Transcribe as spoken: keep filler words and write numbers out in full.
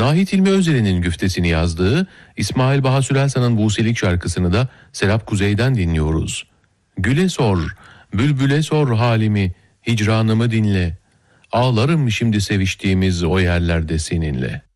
Nahit İlmi Özel'in güftesini yazdığı İsmail Baha Sürelsan'ın Buselik şarkısını da Serap Kuzey'den dinliyoruz. Güle sor, bülbüle sor halimi, hicranımı dinle. Ağlarım şimdi seviştiğimiz o yerlerde seninle.